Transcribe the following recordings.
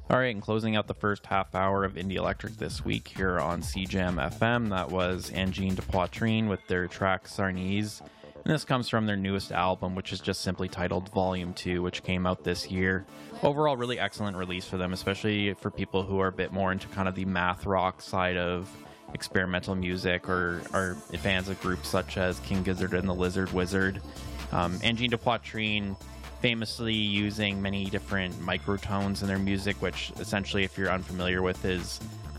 All right, and closing out the first half hour of Indie Electric this week here on CJAM FM, that was Angine de Poitrine with their track Sarnese. And this comes from their newest album, which is just simply titled Volume 2, which came out this year. Overall, really excellent release for them, especially for people who are a bit more into kind of the math rock side of experimental music or are fans of groups such as King Gizzard and the Lizard Wizard. Angine de Poitrine famously using many different microtones in their music, which essentially, if you're unfamiliar with, is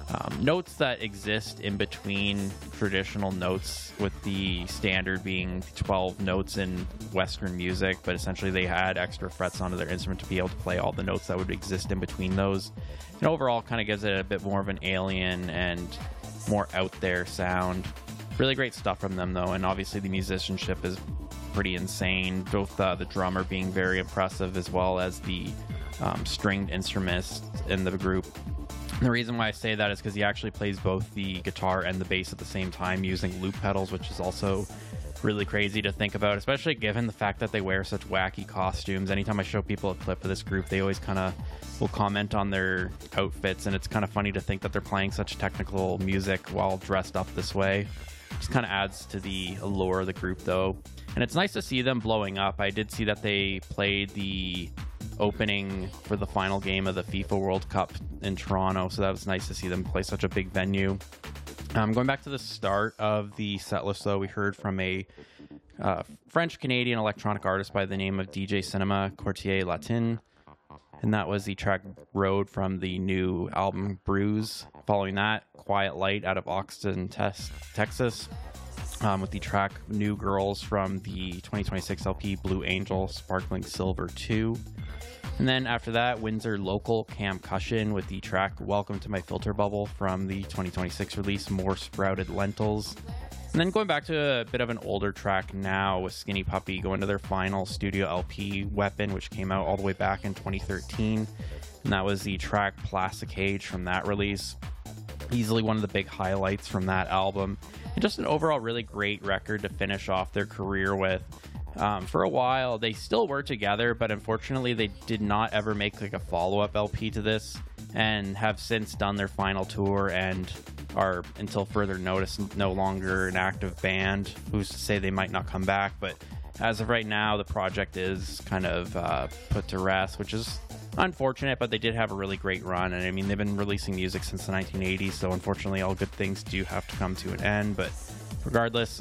notes that exist in between traditional notes, with the standard being 12 notes in Western music, but essentially they add extra frets onto their instrument to be able to play all the notes that would exist in between those. And overall kind of gives it a bit more of an alien and more out there sound. Really great stuff from them though, and obviously the musicianship is pretty insane, both the drummer being very impressive as well as the stringed instruments in the group. And the reason why I say that is because he actually plays both the guitar and the bass at the same time using loop pedals, which is also really crazy to think about, especially given the fact that they wear such wacky costumes. Anytime I show people a clip of this group, they always kind of will comment on their outfits, and it's kind of funny to think that they're playing such technical music while dressed up this way. Just kind of adds to the allure of the group though, and it's nice to see them blowing up. I did see that they played the opening for the final game of the FIFA World Cup in Toronto, so that was nice to see them play such a big venue. Going back to the start of the set list though, we heard from a French-Canadian electronic artist by the name of DJ Cinema Quartier Latin, and that was the track Road from the new album Bruise. Following that, Quiet Light out of Austin, Texas, with the track New Girls from the 2026 LP Blue Angel Sparkling Silver 2. And then after that, Windsor local Cam Cushion with the track Welcome to My Filter Bubble from the 2026 release More Sprouted Lentils. And then going back to a bit of an older track now with Skinny Puppy, going to their final studio LP Weapon, which came out all the way back in 2013. And that was the track Plastic Cage from that release. Easily one of the big highlights from that album. And just an overall really great record to finish off their career with. For a while, they still were together, but unfortunately they did not ever make like a follow-up LP to this, and have since done their final tour and are, until further notice, no longer an active band. Who's to say they might not come back, but as of right now, the project is kind of put to rest, which is unfortunate, but they did have a really great run. And I mean, they've been releasing music since the 1980s, so unfortunately all good things do have to come to an end. But regardless,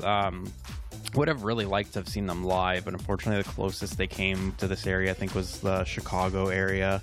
would have really liked to have seen them live, but unfortunately the closest they came to this area I think was the Chicago area.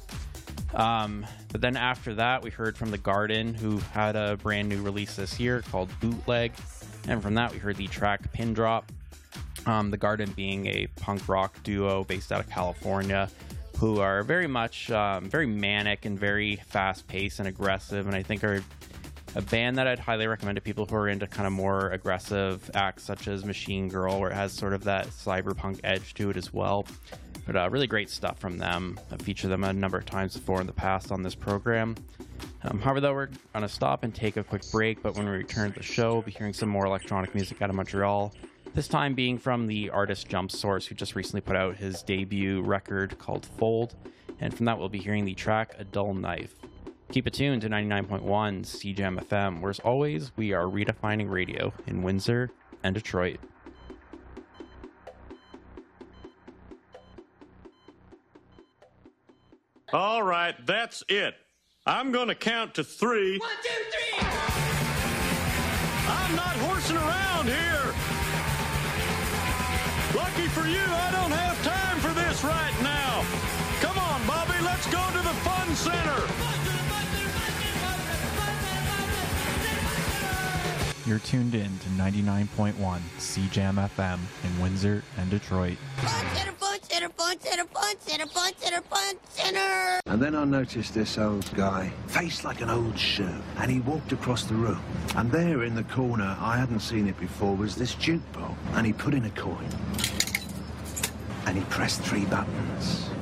But then after that we heard from The Garden, who had a brand new release this year called Bootleg, and from that we heard the track Pin Drop. The Garden being a punk rock duo based out of California, who are very much very manic and very fast paced and aggressive, and I think are a band that I'd highly recommend to people who are into kind of more aggressive acts such as Machine Girl, where it has sort of that cyberpunk edge to it as well. But really great stuff from them. I've featured them a number of times before in the past on this program. However, though, we're going to stop and take a quick break, but when we return to the show, we'll be hearing some more electronic music out of Montreal. This time being from the artist Jump Source, who just recently put out his debut record called Fold. And from that, we'll be hearing the track A Dull Knife. Keep it tuned to 99.1 CJAM FM, where as always, we are redefining radio in Windsor and Detroit. All right, that's it. I'm going to count to 3. 1, 2, 3! I'm not horsing around here. Lucky for you, I don't have time for this right now. Come on, Bobby, let's go to the fun center. You're tuned in to 99.1 CJAM FM in Windsor and Detroit. And then I noticed this old guy, faced like an old shoe, and he walked across the room. And there in the corner, I hadn't seen it before, was this jukebox. And he put in a coin. And he pressed 3 buttons.